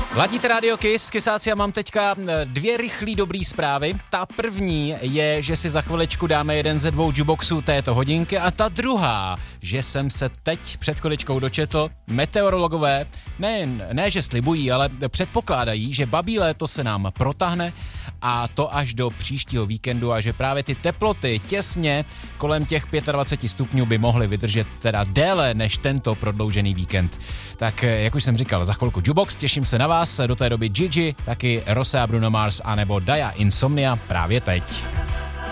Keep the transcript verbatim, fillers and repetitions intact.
Ladíte Radio Kiss, Kissáci, a mám teďka dvě rychlý dobrý zprávy. Ta první je, že si za chviličku dáme jeden ze dvou jukeboxů této hodinky, a ta druhá, že jsem se teď před chviličkou dočetl, meteorologové ne, ne že slibují, ale předpokládají, že babí léto se nám protáhne, a to až do příštího víkendu, a že právě ty teploty těsně kolem těch dvacet pět stupňů by mohly vydržet teda déle než tento prodloužený víkend. Tak jak už jsem říkal, za chvilku jukebox, těším se na vás, do té doby Gigi, taky Rosa, Bruno Mars, anebo Daya Insomnia právě teď.